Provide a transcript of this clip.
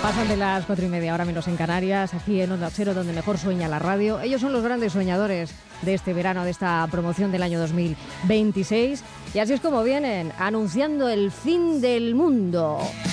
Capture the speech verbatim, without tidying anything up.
Pasan de las cuatro y media, ahora menos en Canarias, aquí en Onda Cero, donde mejor sueña la radio. Ellos son los grandes soñadores de este verano, de esta promoción del año dos mil veintiséis. Y así es como vienen, anunciando el fin del mundo.